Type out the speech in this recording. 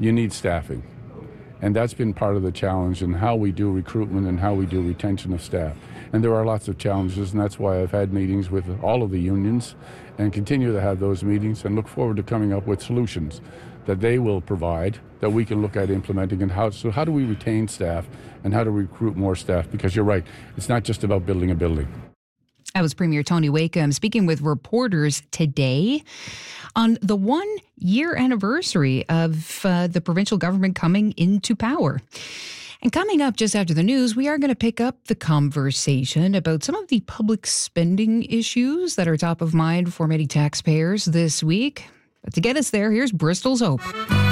you need staffing. And that's been part of the challenge in how we do recruitment and how we do retention of staff. And there are lots of challenges, and that's why I've had meetings with all of the unions and continue to have those meetings and look forward to coming up with solutions that they will provide that we can look at implementing. And how do we retain staff and how to recruit more staff? Because you're right, it's not just about building a building. That was Premier Tony Wakeham speaking with reporters today on the 1-year anniversary of the provincial government coming into power. And coming up just after the news, we are going to pick up the conversation about some of the public spending issues that are top of mind for many taxpayers this week. But to get us there, here's Bristol's Hope.